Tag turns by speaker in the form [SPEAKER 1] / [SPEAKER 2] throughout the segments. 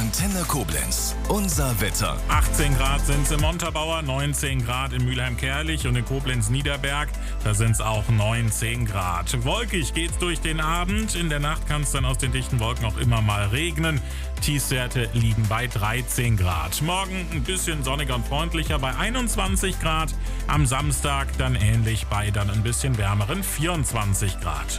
[SPEAKER 1] Antenne Koblenz, unser Wetter.
[SPEAKER 2] 18 Grad sind es in Montabaur, 19 Grad in Mülheim-Kärlich und in Koblenz-Niederberg. Da sind es auch 19 Grad. Wolkig geht's durch den Abend. In der Nacht kann es dann aus den dichten Wolken auch immer mal regnen. Tiefstwerte liegen bei 13 Grad. Morgen ein bisschen sonniger und freundlicher bei 21 Grad. Am Samstag dann ähnlich bei dann ein bisschen wärmeren 24 Grad.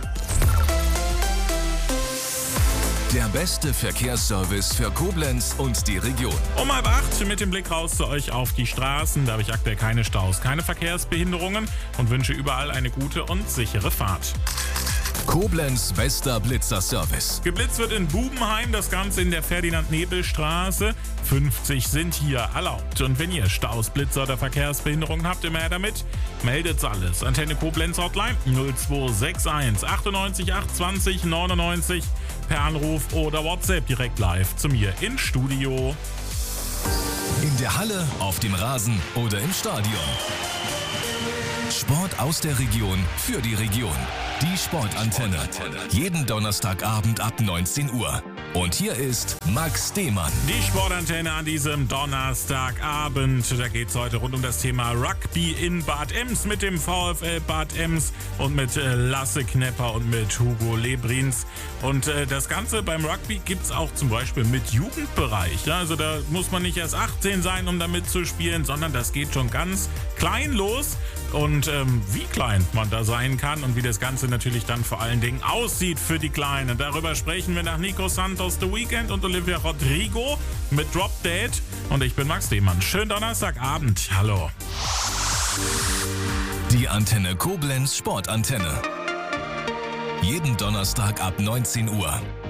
[SPEAKER 1] Der beste Verkehrsservice für Koblenz und die Region.
[SPEAKER 2] Um 7:30 mit dem Blick raus zu euch auf die Straßen. Da habe ich aktuell keine Staus, keine Verkehrsbehinderungen und wünsche überall eine gute und sichere Fahrt.
[SPEAKER 1] Koblenz bester Blitzerservice.
[SPEAKER 2] Geblitzt wird in Bubenheim, das Ganze in der Ferdinand-Nebel-Straße. 50 sind hier erlaubt. Und wenn ihr Staus, Blitzer oder Verkehrsbehinderungen habt, immer her damit. Meldet's alles. Antenne Koblenz Hotline 0261 98 820 99 per Anruf oder WhatsApp direkt live zu mir ins Studio.
[SPEAKER 1] In der Halle, auf dem Rasen oder im Stadion. Sport aus der Region für die Region. Die Sportantenne. Jeden Donnerstagabend ab 19 Uhr. Und hier ist Max Demann.
[SPEAKER 2] Die Sportantenne an diesem Donnerstagabend. Da geht es heute rund um das Thema Rugby in Bad Ems mit dem VfL Bad Ems und mit Lasse Knepper und mit Hugo Lebrins. Und das Ganze beim Rugby gibt es auch zum Beispiel mit Jugendbereich. Ja, also da muss man nicht erst 18 sein, um damit zu spielen, sondern das geht schon ganz klein los. Und wie klein man da sein kann und wie das Ganze natürlich dann vor allen Dingen aussieht für die Kleinen. Darüber sprechen wir nach Nico Santos, The Weeknd und Olivia Rodrigo mit Drop Dead. Und ich bin Max Demann. Schönen Donnerstagabend. Hallo.
[SPEAKER 1] Die Antenne Koblenz Sportantenne. Jeden Donnerstag ab 19 Uhr.